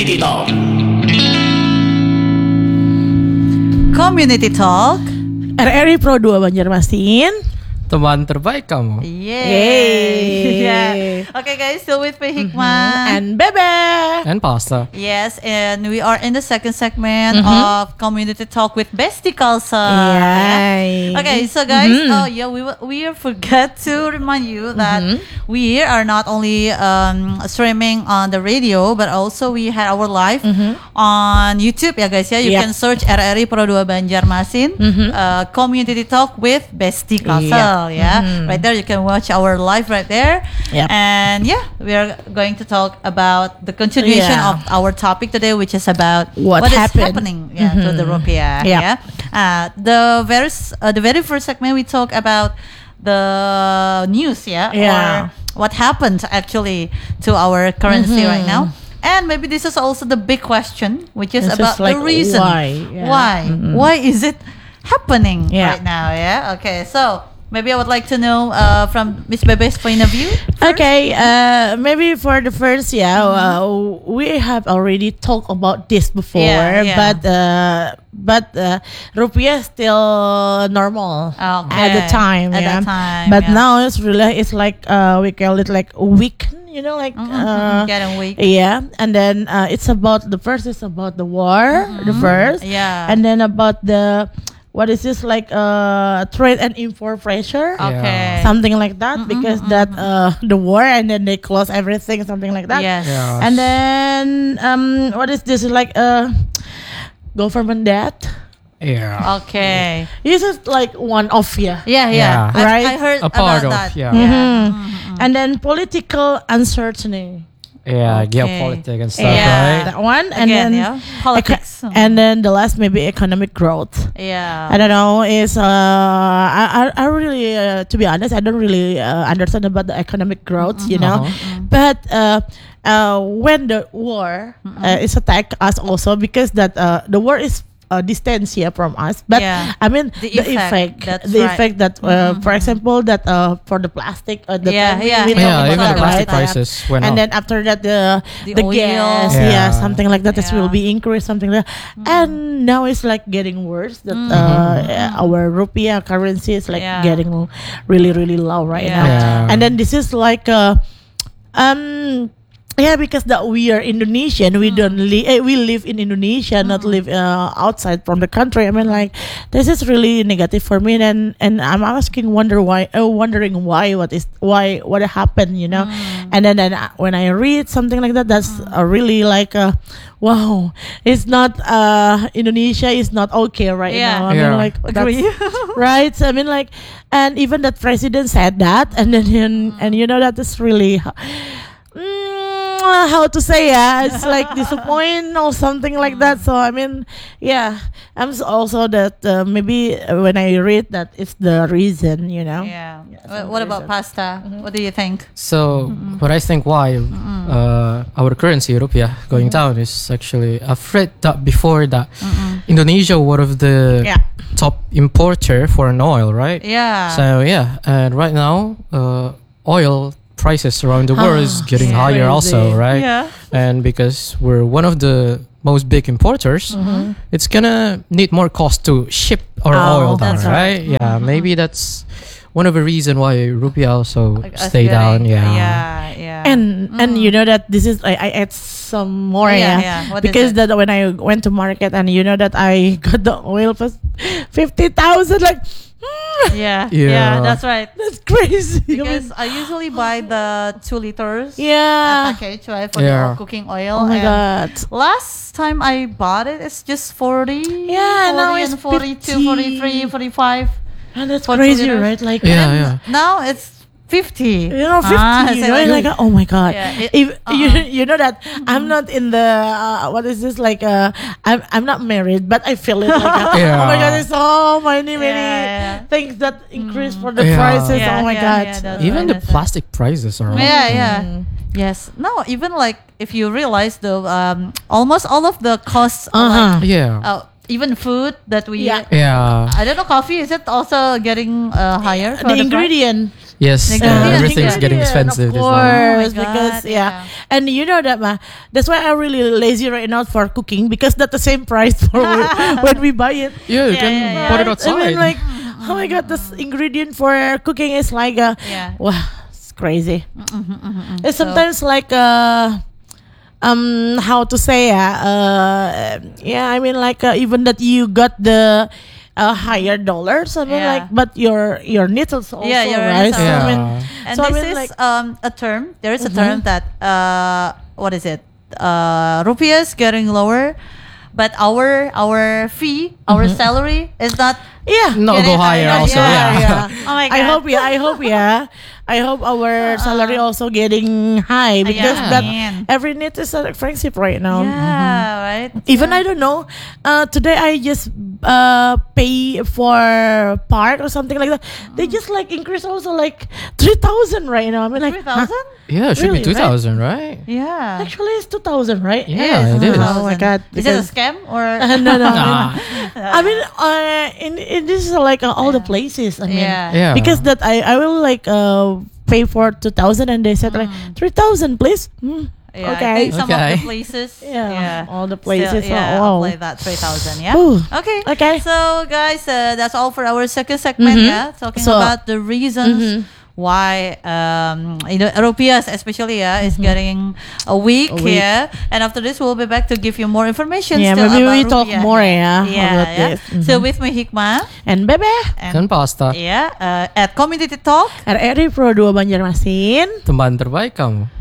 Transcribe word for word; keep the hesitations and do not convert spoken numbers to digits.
Community Talk. Community Talk. R R I Pro dua Banjarmasin. Teman terbaik kamu. Yay. Yay. Yeah. Okay guys, still with me Hikmah. Mm-hmm. And Bebe. And pasta. Yes, and we are in the second segment Mm-hmm. of Community Talk with Bestie Kalsa. Yay. Okay, so guys, Mm-hmm. oh yeah, we we forgot to remind you that Mm-hmm. we are not only um, streaming on the radio, but also we had our live on YouTube ya guys ya. You Mm-hmm. Yep. can search R R I Pro dua Banjarmasin, uh, Community Talk with Bestie Kalsa. Yep. Yeah, Mm-hmm. right there you can watch our live right there. Yep. And yeah, we are going to talk about the continuation Yeah. of our topic today, which is about What what is happened. happening yeah, to the rupiah. Yep. Yeah, uh, the very s- uh, the very first segment we talk about the news. Yeah, Yeah. or what happened actually to our currency right now. And maybe this is also the big question, which is It's about just like the reason why, yeah. why why is it happening Yeah. right now? Yeah. Okay. So maybe I would like to know uh, from Miss Bebe's point of view. Okay, uh, maybe for the first, yeah, uh, we have already talked about this before, Yeah, yeah. but uh, but uh, rupiah still normal Okay. at the time, At yeah. that time, but yeah. now it's really it's like uh, we call it like weak, you know, like uh, Getting weak. yeah, and then uh, it's about the first is about the war, the first, Yeah. and then about the what is this like uh trade and import pressure. Okay. Something like that because that uh the war and then they close everything, something like that. Yes. Yeah. And then um what is this like uh government debt? Yeah. Okay. This is like one of yeah. Yeah, yeah. Yeah. I, Right? I heard A part about of, that. yeah. Mhm. And then political uncertainty. Yeah, Okay. geopolitics and stuff, Yeah. right? That one and Again, then yeah. Politics. eco- and then the last maybe economic growth. Yeah. I don't know. Is uh, I I I really uh, to be honest, I don't really uh, understand about the economic growth, you know. Uh-huh. But uh, uh, when the war uh, is attack us also because that uh, the war is uh, distance here from us. But Yeah. I mean The the, effect, effect, that's the right. effect that uh, for example that uh, for the plastic, uh, the Yeah, time we- yeah, we yeah. talk Yeah, about even that, the plastic right? prices went And up. then after that the The the, oil. gas, Yeah. yeah. something like that. This will Yeah. be increased, something like that. And now it's like getting worse. That Mm. uh, our rupiah currency is like Yeah. getting really really low right Yeah. now. Yeah. And then this is like uh, um. Yeah, because that we are Indonesian, we don't live. Eh, we live in Indonesia, not live uh, outside from the country. I mean, like this is really negative for me, and and I'm asking, wonder why, uh, wondering why, what is why, what happened, you know? And then then uh, when I read something like that, that's uh, really like, uh, wow, it's not uh, Indonesia is not okay right Yeah. now. I Yeah. mean, like Agree. that's- right? So, I mean, like, and even that president said that, and then and, and you know that is really. Mm, how to say yeah it's like disappointing or something like that. So I mean yeah I'm s- also that uh, maybe uh, when I read that it's the reason, you know. Yeah. Yeah, What, some what about reason. pasta? What do you think? So, what I think why uh, our currency, rupiah, going down is actually afraid that before that, Indonesia, one of the Yeah. top importer for an oil, right? Yeah. So yeah, and right now, uh, oil prices around the world is getting yeah. higher also, Crazy. right? Yeah. And because we're one of the most big importers, it's gonna need more cost to ship our Oh, oil down, that's right? Yeah, maybe that's one of the reason why rupiah also Like us stay down. getting- Yeah. Yeah. Yeah. And and you know that this is I, I add some more Yeah, yeah, yeah. What is because it? that when I went to market and you know that I got the oil for fifty thousand, like mm, yeah. Yeah. Yeah. That's right. that's crazy. I mean, Because I usually buy the two liters yeah. package, right, for Yeah. the cooking oil. Oh my and god. Last time I bought it, it's just forty. Yeah, now forty it's and forty-two, fifty. forty-three, forty-five. And that's For two crazy, liters. right? Like Yeah, yeah. Now it's fifty. you know, fifty. Ah, you so know, like- like oh my god. Yeah, it- if you uh-uh. you know that I'm not in the uh, what is this like uh I'm I'm not married, but I feel it like uh, Yeah. oh my god, there's so many many Yeah, yeah. things that increase for the Yeah. prices. Yeah, oh my yeah, god. yeah, that's Even right, the that's right. plastic prices are. Yeah, yeah. Mm. Yes. No, even like if you realize the um almost all of the costs are Uh-huh. like, Yeah. uh, even food that we Yeah. Yeah. I don't know, coffee is it also getting uh, higher? for The price? ingredient. Yes, Like, uh, yeah, everything's yeah. getting Indian, expensive. Of these days. course, Oh my because God, yeah. yeah. and you know that, ma. That's why I'm really lazy right now for cooking because that's the same price for when we buy it. Yeah, you Yeah, can yeah, yeah. put it Right? outside. I mean, like, oh my god, this ingredient for cooking is like a Yeah. wow, it's crazy. Mm-hmm, It's sometimes like uh um how to say uh, uh yeah, I mean like uh, even that you got the uh, higher dollars, I mean Yeah. like, but your your needs also Yeah, your right. needs So, I mean, Yeah. And so I this mean, is like- um, a term. There is a Mhm. term that uh, what is it? Uh, rupiah is getting lower, but our our fee, our salary is not. yeah. No, Getting go higher higher, also. yeah. Yeah. Oh my I God. hope yeah, I hope yeah. I hope our salary also getting high because Yeah. that Man. every need is so expensive right now. Yeah, right. Even Yeah. I don't know. Uh, today I just uh pay for park or something like that. They just like increase also like three thousand right now. I mean like Three thousand? Yeah, it should Really, be right? two thousand, right? Yeah. actually it's two thousand, right? Yeah, Yes, it is. Oh my god! Is it a because- scam or? no, no. Nah. I mean, uh, in, in this is like uh, all the places. I mean, Yeah. Yeah. because that I I will like uh pay for two thousand and they said like three thousand, please. Hmm. Yeah, I Okay. think some of Okay. the places. Yeah, all the places, Still, yeah, oh, wow. apply that three thousand. Yeah. Ooh. Okay. Okay. So guys, uh, that's all for our second segment. Mhm. Yeah, talking So- about the reasons. Mhm. Why um you know rupiah especially yeah is getting a week, Mm-hmm. A week. yeah, and after this we'll be back to give you more information. Yeah, still maybe about we talk rupiah. more, yeah, yeah, about yeah. this. Mhm. So with me Hikmah And Bebe and Kan pasta. yeah uh, at Community Talk. R R I Pro dua Banjarmasin. Teman terbaik kamu.